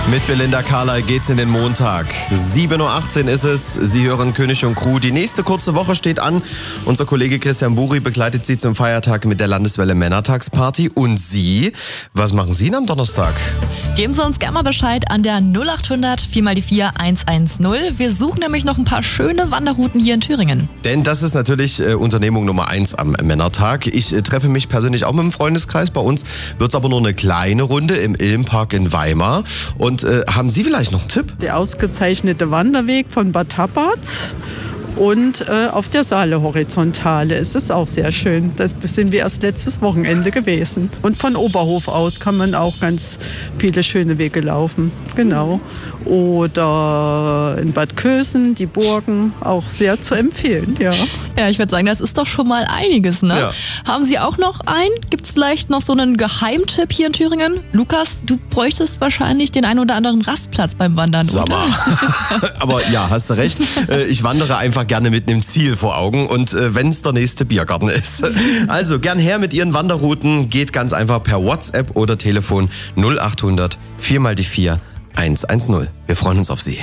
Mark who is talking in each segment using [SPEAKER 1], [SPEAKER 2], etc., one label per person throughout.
[SPEAKER 1] Mit Belinda Carlisle geht's in den Montag. 7.18 Uhr ist es. Sie hören König und Crew. Die nächste kurze Woche steht an. Unser Kollege Christian Buri begleitet Sie zum Feiertag mit der Landeswelle Männertagsparty. Und Sie? Was machen Sie am Donnerstag?
[SPEAKER 2] Geben Sie uns gerne mal Bescheid an der 0800 4x4 110. Wir suchen nämlich noch ein paar schöne Wanderrouten hier in Thüringen.
[SPEAKER 1] Denn das ist natürlich Unternehmung Nummer 1 am Männertag. Ich treffe mich persönlich auch mit dem Freundeskreis. Bei uns wird's aber nur eine kleine Runde im Ilmpark in Weimar. Und haben Sie vielleicht noch einen Tipp?
[SPEAKER 3] Der ausgezeichnete Wanderweg von Bad Tabatz und auf der Saale Horizontale ist es auch sehr schön. Das sind wir erst letztes Wochenende gewesen. Und von Oberhof aus kann man auch ganz viele schöne Wege laufen. Genau. Oder in Bad Kösen, die Burgen, auch sehr zu empfehlen, ja.
[SPEAKER 2] Ja, ich würde sagen, das ist doch schon mal einiges, ne? Ja. Haben Sie auch noch einen? Gibt's vielleicht noch so einen Geheimtipp hier in Thüringen? Lukas, du bräuchtest wahrscheinlich den einen oder anderen Rastplatz beim Wandern,
[SPEAKER 1] Sag mal. Aber ja, hast du recht. Ich wandere einfach gerne mit einem Ziel vor Augen und wenn es der nächste Biergarten ist. Also gern her mit Ihren Wanderrouten. Geht ganz einfach per WhatsApp oder Telefon 0800 4x4 110. Wir freuen uns auf Sie.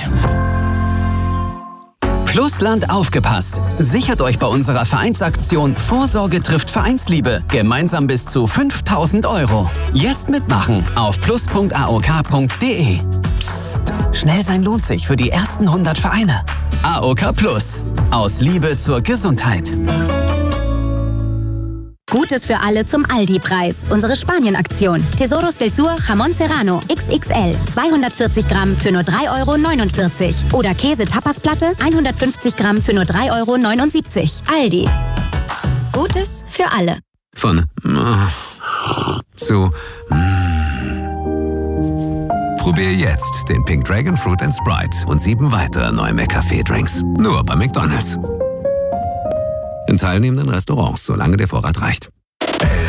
[SPEAKER 4] Plusland aufgepasst! Sichert euch bei unserer Vereinsaktion Vorsorge trifft Vereinsliebe gemeinsam bis zu 5.000 €. Jetzt mitmachen auf plus.aok.de. Psst, schnell sein lohnt sich für die ersten 100 Vereine. AOK Plus. Aus Liebe zur Gesundheit.
[SPEAKER 5] Gutes für alle zum Aldi-Preis. Unsere Spanien-Aktion. Tesoros del Sur Jamón Serrano XXL 240 Gramm für nur 3,49 €. Oder Käse-Tapasplatte 150 Gramm für nur 3,79 €. Aldi. Gutes für alle.
[SPEAKER 6] Von zu Probier jetzt den Pink Dragon Fruit & Sprite und 7 weitere neue McCafé-Drinks. Nur bei McDonald's. In teilnehmenden Restaurants, solange der Vorrat reicht.